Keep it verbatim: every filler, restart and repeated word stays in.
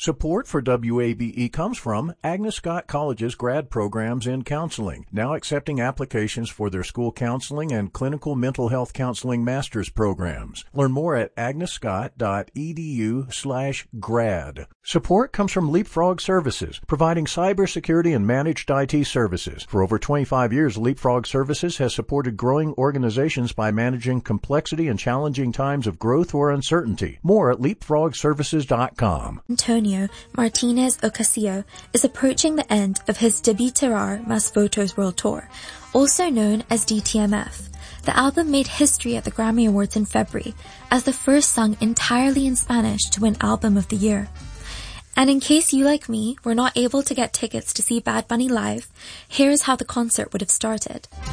Support for W A B E comes from Agnes Scott College's grad programs in counseling, now accepting applications for their school counseling and clinical mental health counseling master's programs. Learn more at agnescott.edu slash grad. Support comes from Leapfrog Services, providing cybersecurity and managed I T services. For over twenty-five years, Leapfrog Services has supported growing organizations by managing complexity and challenging times of growth or uncertainty. More at leapfrog services dot com. Antonio Martinez Ocasio is approaching the end of his Debut Terrar Mas Votos World Tour, also known as D T M F. The album made history at the Grammy Awards in February as the first sung entirely in Spanish to win Album of the Year. And in case you, like me, were not able to get tickets to see Bad Bunny live, here's how the concert would have started.